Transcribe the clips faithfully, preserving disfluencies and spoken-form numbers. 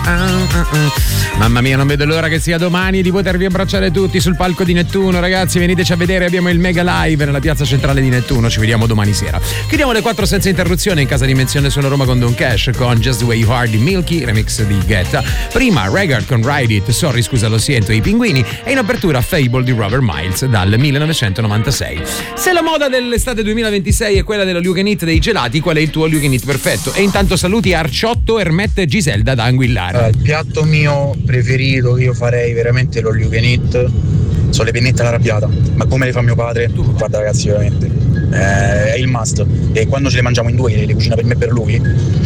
Mamma mia, non vedo l'ora che sia domani di potervi abbracciare tutti sul palco di Nettuno, ragazzi. Veniteci a vedere, abbiamo il mega live nella piazza centrale di Nettuno. Ci vediamo domani sera. Chiudiamo le quattro senza interruzione in casa Dimensione Suono Roma con Don Cash, con Just the Way You Are di Milky, remix di Guetta. Prima Regard con Ride It, Sorry scusa lo siento, i Pinguini. E in apertura Fable di Robert Miles dal millenovecentonovantasei. Se la moda dell'estate duemilaventisei è quella dello You Can Eat dei gelati, qual è il tuo You Can Eat perfetto? E intanto saluti Arciotto, Ermette e Giselda da Anguillara. Uh, il piatto mio preferito che io farei veramente lo You Can Eat sono le pennette all'arrabbiata, ma come le fa mio padre? Guarda ragazzi, veramente eh, è il must. E quando ce le mangiamo in due, le, le cucina per me e per lui,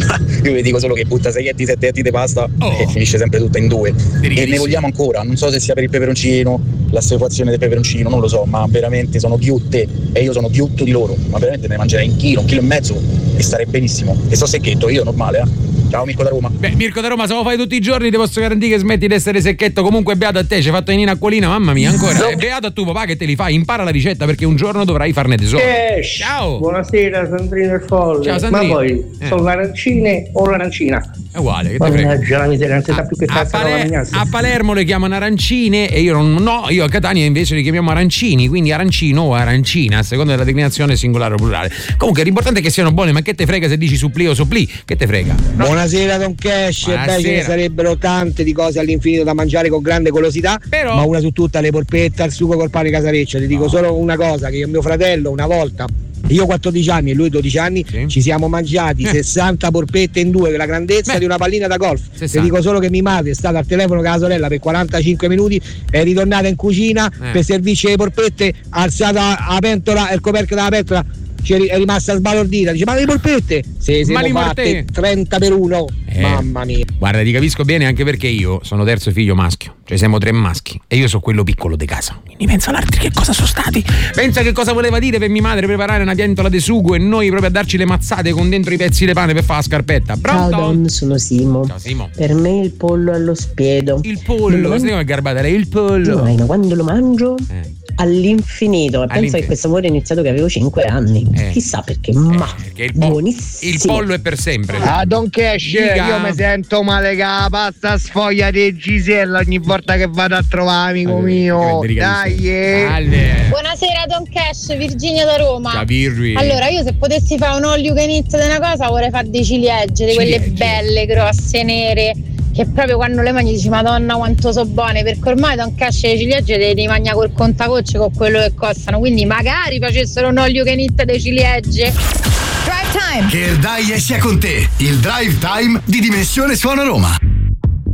io vi dico solo che butta sei etti, sette etti di pasta oh. e finisce sempre tutta in due. E ne vogliamo ancora, non so se sia per il peperoncino, l'assequazione del peperoncino, non lo so, ma veramente sono ghiutte e io sono ghiutto di loro, ma veramente ne mangerei un chilo, un chilo e mezzo e starei benissimo. E sto secchetto, io normale, eh. Ciao Mirko da Roma. Beh, Mirko da Roma, se lo fai tutti i giorni ti posso garantire che smetti di essere secchetto. Comunque beato a te, ci hai fatto in acquolina, mamma mia, ancora. E beato a tuo papà che te li fai, impara la ricetta perché un giorno dovrai farne tesoro. Cash. Ciao. Buonasera Sandrino e Folle. Ciao Sandrino. Ma poi eh. sono l'arancine o l'arancina? È uguale, che te frega. Mannaggia la miseria, non si sa più che a, cazzo Paler- a Palermo le chiamano arancine e io non no, io a Catania invece li chiamiamo arancini, quindi arancino o arancina, a seconda della declinazione singolare o plurale. Comunque l'importante è che siano buone, ma che te frega se dici supplì o supplì? Che te frega? No. Buonasera Don Cash, e beh, ce ne sarebbero tante di cose all'infinito da mangiare con grande golosità, però ma una su tutte le polpette al sugo col pane casareccio. Ti dico no. solo una cosa, che io e mio fratello una volta, io quattordici anni e lui dodici anni, sì. ci siamo mangiati eh. sessanta porpette in due, la grandezza Beh. di una pallina da golf. sessanta. Ti dico solo che mia madre è stata al telefono con la sorella per quarantacinque minuti, è ritornata in cucina eh. per servirci le porpette, ha alzato la pentola, il coperchio della pentola, è rimasta sbalordita, dice ma le polpette se siamo fatte trenta per uno eh, mamma mia. Guarda, ti capisco bene, anche perché io sono terzo figlio maschio, cioè siamo tre maschi e io sono quello piccolo di casa, quindi pensa all'altro che cosa sono stati, pensa che cosa voleva dire per mia madre preparare una pentola di sugo e noi proprio a darci le mazzate con dentro i pezzi di pane per fare la scarpetta. Pronto? Ciao Don, sono Simo. Ciao Simo. Per me il pollo allo spiedo. Il pollo, man- come garbata lei, il pollo no, quando lo mangio eh. all'infinito e penso che questo amore è iniziato che avevo cinque anni eh. chissà perché, ma eh, il po- buonissimo. Il pollo è per sempre. Ah Don Cash, Dica. io mi sento male che la pasta sfoglia di Gisella ogni volta che vado a trovare amico allora, mio. Dai eh. Buonasera Don Cash, Virginia da Roma. Ciao Virgi. Allora io se potessi fare un all you can eat di una cosa vorrei fare dei ciliegie, di quelle belle, grosse, nere, che proprio quando le mangi dici madonna quanto sono buone, perché ormai Don Cash le ciliegie te li mangia col contagocce con quello che costano, quindi magari facessero un all you can eat dei ciliegie. Drive Time, che il dai sia con te, il Drive Time di Dimensione Suono Roma.